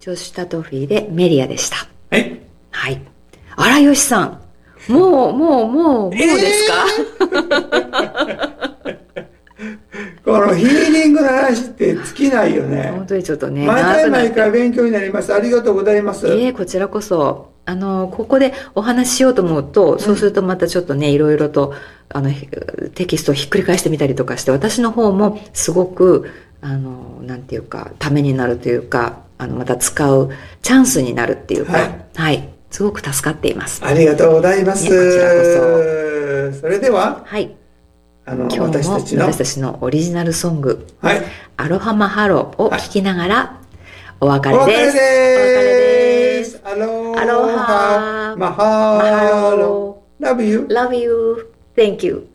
ジョシュ・タトフィーでメリアでした。 はい。 はい。あら、よしさん。もうですか？ このヒーリングの話って尽きないよね。 本当にちょっとね。 毎回勉強になります。ありがとうございます。 こちらこそ。ここでお話ししようと思うと、そうするとまたちょっとね、いろいろと、テキストをひっくり返してみたりとかして、私の方もすごく、なんていうか、ためになるというか、また使うチャンスになるっていうか、はい。すごく助かっています。 ありがとうございます。 ね、こちらこそ。それでは、 はい。 今日も私たちのオリジナルソング、 はい。 アロハマハロを聴きながらお別れです。 お別れです。 アロハマハロ。 Love you. Love you. Thank you.